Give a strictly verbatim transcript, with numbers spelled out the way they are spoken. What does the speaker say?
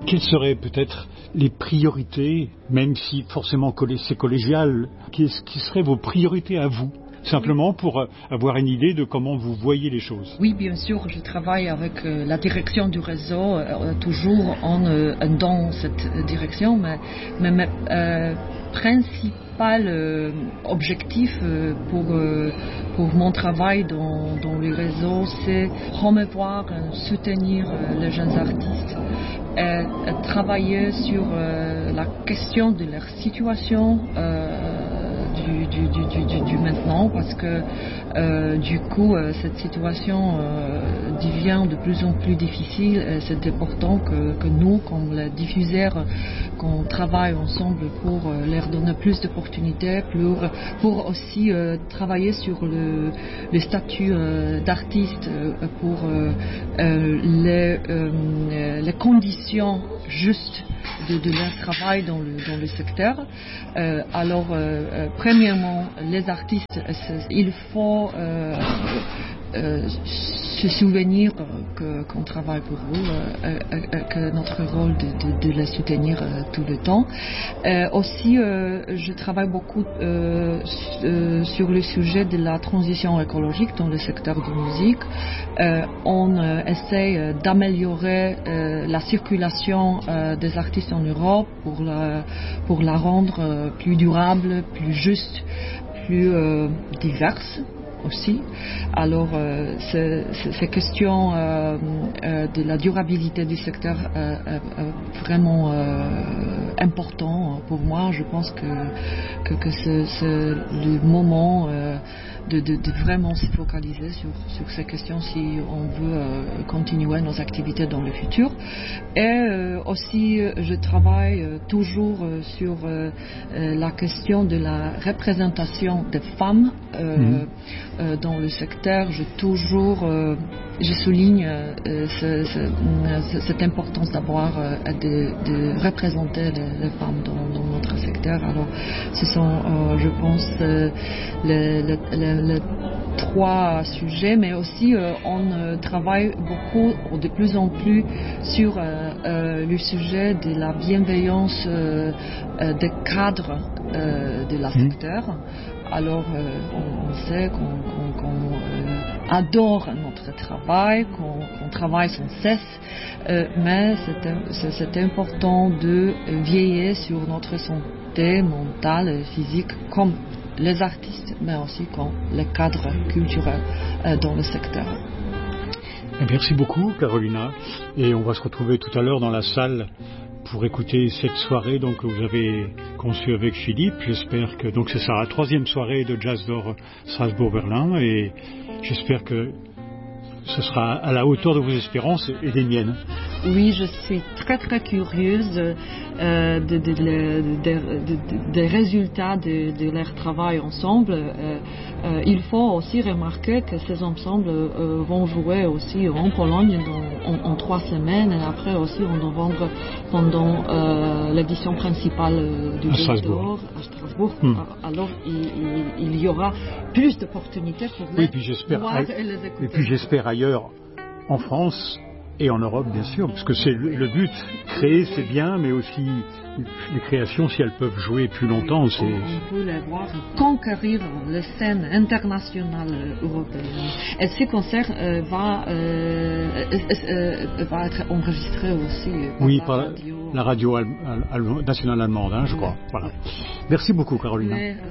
quelles seraient peut-être les priorités, même si forcément c'est collégial, qu'est-ce qui seraient vos priorités à vous ? Simplement pour avoir une idée de comment vous voyez les choses. Oui, bien sûr, je travaille avec euh, la direction du réseau, euh, toujours en, euh, dans cette direction, mais, mais mes euh, principal euh, objectif euh, pour, euh, pour mon travail dans, dans les réseaux, c'est promouvoir, euh, soutenir euh, les jeunes artistes, et, et travailler sur euh, la question de leur situation euh, Du, du, du, du, du maintenant, parce que euh, du coup euh, cette situation euh, devient de plus en plus difficile. Et c'est important que, que nous, comme les diffuseurs, qu'on travaille ensemble pour euh, leur donner plus d'opportunités, pour, pour aussi euh, travailler sur le, le statut euh, d'artiste, euh, pour euh, euh, les, euh, les conditions justes de, de leur travail dans le, dans le secteur. Euh, alors, euh, premièrement, les artistes, il faut euh, euh, se souvenir que, qu'on travaille pour eux, euh, euh, que notre rôle de, de, de les soutenir euh, tout le temps. Euh, aussi, euh, je travaille beaucoup euh, euh, sur le sujet de la transition écologique dans le secteur de musique. Euh, on euh, essaie d'améliorer euh, la circulation euh, des artistes en Europe pour la, pour la rendre euh, plus durable, plus juste, plus euh, diverse aussi. Alors, euh, c'est, c'est, ces questions euh, euh, de la durabilité du secteur euh, euh, vraiment euh, important pour moi. Je pense que, que, que c'est, c'est le moment euh, de, de, de vraiment se focaliser sur, sur ces questions si on veut euh, continuer nos activités dans le futur. Et euh, aussi, je travaille euh, toujours euh, sur euh, euh, la question de la représentation des femmes euh, mmh. euh, dans le secteur. Je toujours, euh, je souligne euh, ce, ce, cette importance d'avoir euh, de, de représenter les, les femmes dans, dans notre secteur. Alors, ce sont, euh, je pense, euh, les, les, les, les trois sujets, mais aussi euh, on euh, travaille beaucoup, de plus en plus, sur euh, euh, le sujet de la bienveillance euh, euh, des cadres euh, de la mmh. secteur. Alors, euh, on, on sait qu'on, qu'on, qu'on euh, adore notre travail, qu'on, qu'on travaille sans cesse, euh, mais c'est, c'est important de veiller sur notre santé mentale et physique, comme les artistes, mais aussi comme les cadres culturels euh, dans le secteur. Merci beaucoup, Carolina, et on va se retrouver tout à l'heure dans la salle pour écouter cette soirée donc, que vous avez conçue avec Philippe. J'espère que donc c'est ça, la troisième soirée de Jazz d'Or Strasbourg-Berlin, et j'espère que ce sera à la hauteur de vos espérances et des miennes. Oui, je suis très très curieuse euh, de, de, de, de, de, des résultats de, de leur travail ensemble. Euh, euh, il faut aussi remarquer que ces ensembles euh, vont jouer aussi en Pologne dans, en, en trois semaines, et après aussi en novembre pendant euh, l'édition principale du Jazz d'Or à Strasbourg. Hmm. Alors il, il, il y aura plus d'opportunités pour les oui, puis j'espère, voir et les écouter. Et puis j'espère ailleurs en France et en Europe, bien sûr, parce que c'est le, le but. Créer, c'est bien, mais aussi les créations, si elles peuvent jouer plus longtemps, c'est... On peut les voir conquérir les scènes internationales européennes. Et ce concert euh, va, euh, euh, va être enregistré aussi par oui, la par radio, la radio al- al- nationale allemande, hein, je crois. Voilà. Merci beaucoup, Carolina. Mais...